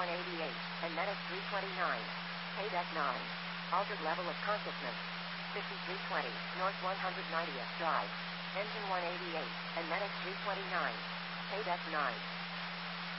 188, and Medic 329. Paydeck 9. Altered level of consciousness. 5320, North 190th Drive. Engine 188, and Medic 329. Paydeck 9.